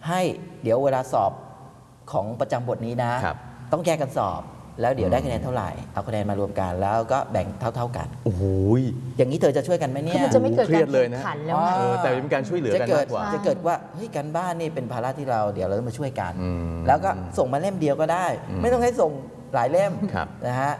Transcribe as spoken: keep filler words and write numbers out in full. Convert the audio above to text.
ให้เดี๋ยวเวลาสอบของประจำบทนี้นะต้องแยกกันสอบแล้วเดี๋ยวได้คะแนนเท่าไหร่เอาคะแนนมารวมกันแล้วก็แบ่งเท่าๆกันโอ้โหอย่างนี้เธอจะช่วยกันไหมเนี่ยมันจะไม่เกิดการแข่งขันแล้วนะแต่เป็นการช่วยเหลือกันมากกว่าจะเกิดว่าเฮ้ยการบ้านนี่เป็นภาระที่เราเดี๋ยวเราต้องมาช่วยกันแล้วก็ส่งมาเล่มเดียวก็ได้ไม่ต้องให้ส่งหลายเล่มนะฮะ